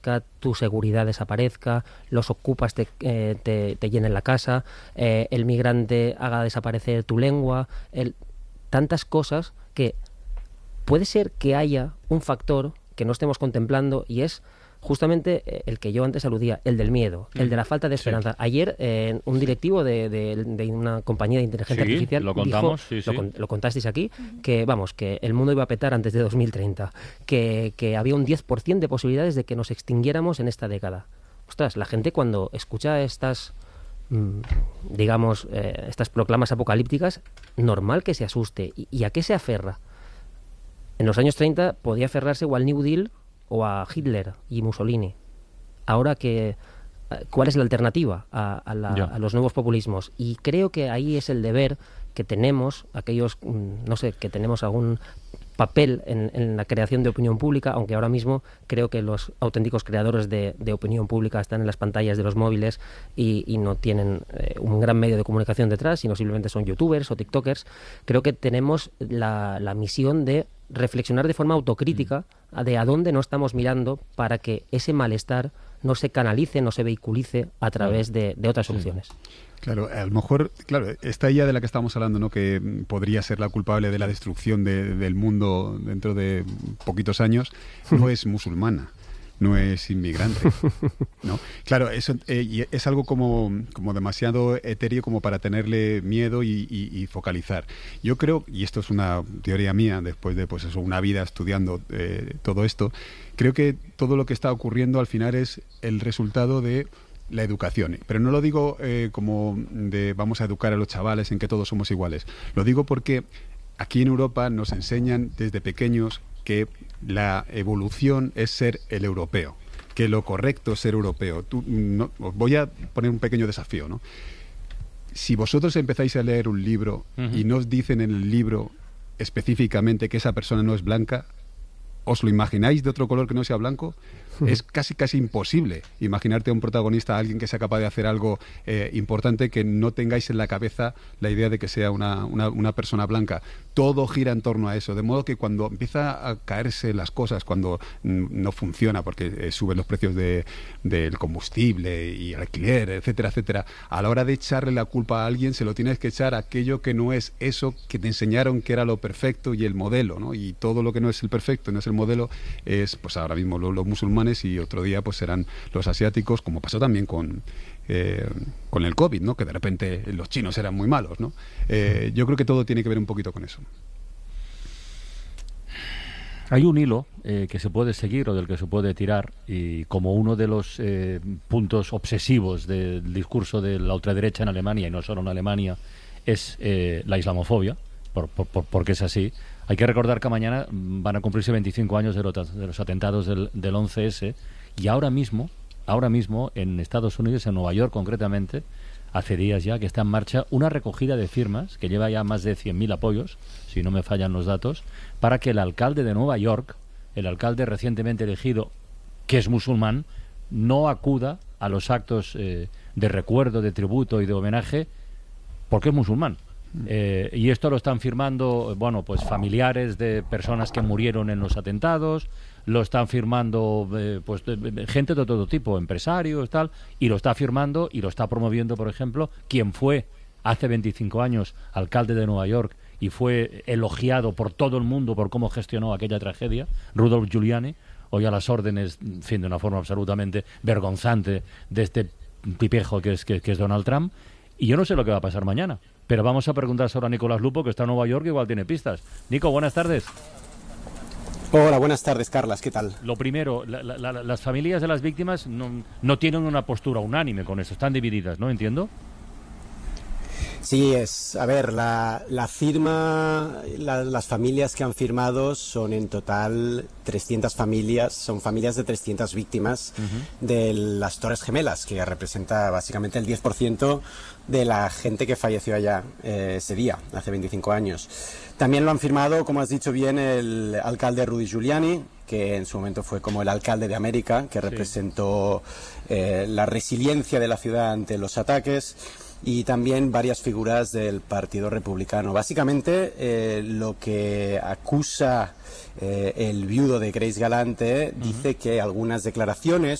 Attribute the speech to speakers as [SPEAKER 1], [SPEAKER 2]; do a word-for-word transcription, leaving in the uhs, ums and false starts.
[SPEAKER 1] tu seguridad desaparezca, los ocupas te, eh, te, te llenen la casa, eh, el migrante haga desaparecer tu lengua, el, tantas cosas que puede ser que haya un factor que no estemos contemplando y es justamente el que yo antes aludía, el del miedo, el de la falta de esperanza. Sí. Ayer, eh, un directivo de, de, de una compañía de inteligencia
[SPEAKER 2] sí,
[SPEAKER 1] artificial
[SPEAKER 2] lo contamos,
[SPEAKER 1] dijo,
[SPEAKER 2] sí, sí.
[SPEAKER 1] Lo, lo contasteis aquí, que vamos, que el mundo iba a petar antes de dos mil treinta, que, que había un diez por ciento de posibilidades de que nos extinguiéramos en esta década. Ostras, la gente cuando escucha estas, mmm, digamos, eh, estas proclamas apocalípticas, normal que se asuste. ¿Y, y a qué se aferra? En los años treinta podía aferrarse o al New Deal o a Hitler y Mussolini. Ahora que ¿cuál es la alternativa a, a, la, a los nuevos populismos? Y creo que ahí es el deber que tenemos, aquellos, no sé, que tenemos algún papel en, en la creación de opinión pública, aunque ahora mismo creo que los auténticos creadores de, de opinión pública están en las pantallas de los móviles y, y no tienen eh, un gran medio de comunicación detrás, sino simplemente son youtubers o tiktokers. Creo que tenemos la, la misión de reflexionar de forma autocrítica mm. de a dónde no estamos mirando para que ese malestar no se canalice, no se vehiculice a través de, de otras soluciones.
[SPEAKER 3] Sí. Claro, a lo mejor, claro, esta I A de la que estamos hablando, ¿no?, que podría ser la culpable de la destrucción de, del mundo dentro de poquitos años, no es musulmana, no es inmigrante, ¿no? Claro, eso eh, es algo como, como demasiado etéreo como para tenerle miedo y, y, y focalizar. Yo creo, y esto es una teoría mía, después de pues eso, una vida estudiando eh, todo esto, creo que todo lo que está ocurriendo al final es el resultado de la educación, pero no lo digo eh, como de vamos a educar a los chavales en que todos somos iguales. Lo digo porque aquí en Europa nos enseñan desde pequeños que la evolución es ser el europeo, que lo correcto es ser europeo. Tú, no, os voy a poner un pequeño desafío, ¿no? Si vosotros empezáis a leer un libro uh-huh. y no os dicen en el libro específicamente que esa persona no es blanca, ¿os lo imagináis de otro color que no sea blanco? Es casi casi imposible imaginarte a un protagonista, a alguien que sea capaz de hacer algo eh, importante, que no tengáis en la cabeza la idea de que sea una, una, una persona blanca. Todo gira en torno a eso, de modo que cuando empieza a caerse las cosas, cuando no funciona porque eh, suben los precios de, del combustible y el alquiler, etcétera, etcétera, a la hora de echarle la culpa a alguien se lo tienes que echar a aquello que no es eso que te enseñaron que era lo perfecto y el modelo, ¿no? Y todo lo que no es el perfecto, no es el modelo, es pues ahora mismo los, los musulmanes, y otro día pues serán los asiáticos, como pasó también con eh, con el COVID, ¿no? Que de repente los chinos eran muy malos, ¿no? Eh, yo creo que todo tiene que ver un poquito con eso.
[SPEAKER 2] Hay un hilo eh, que se puede seguir o del que se puede tirar, y como uno de los eh, puntos obsesivos del discurso de la ultraderecha en Alemania, y no solo en Alemania, es eh, la islamofobia, por, por, por, porque es así. Hay que recordar que mañana van a cumplirse veinticinco años de los, de los atentados del, del once ese, y ahora mismo, ahora mismo en Estados Unidos, en Nueva York concretamente, hace días ya que está en marcha una recogida de firmas que lleva ya más de cien mil apoyos, si no me fallan los datos, para que el alcalde de Nueva York, el alcalde recientemente elegido, que es musulmán, no acuda a los actos eh, de recuerdo, de tributo y de homenaje porque es musulmán. Eh, y esto lo están firmando, bueno, pues familiares de personas que murieron en los atentados, lo están firmando eh, pues de, de, gente de todo tipo, empresarios, tal, y lo está firmando y lo está promoviendo, por ejemplo, quien fue hace veinticinco años alcalde de Nueva York y fue elogiado por todo el mundo por cómo gestionó aquella tragedia, Rudolph Giuliani, hoy a las órdenes, en fin, de una forma absolutamente vergonzante de este pipejo que es, que, que es Donald Trump. Y yo no sé lo que va a pasar mañana, pero vamos a preguntar ahora a Nicolás Lupo, que está en Nueva York, igual tiene pistas. Nico, buenas tardes.
[SPEAKER 4] Hola, buenas tardes, Carlas, ¿qué tal?
[SPEAKER 2] Lo primero, la, la, la, las familias de las víctimas no, no tienen una postura unánime con eso, están divididas, ¿no? ¿Entiendo?
[SPEAKER 4] Sí, es, a ver, la, la firma, la, las familias que han firmado son en total trescientas familias, son familias de trescientas víctimas uh-huh. de las Torres Gemelas, que representa básicamente el diez por ciento de la gente que falleció allá eh, ese día, hace veinticinco años. También lo han firmado, como has dicho bien, el alcalde Rudy Giuliani, que en su momento fue como el alcalde de América, que representó sí. eh, la resiliencia de la ciudad ante los ataques. y también varias figuras del Partido Republicano. Básicamente, eh, lo que acusa eh, el viudo de Grace Galante dice uh-huh. que algunas declaraciones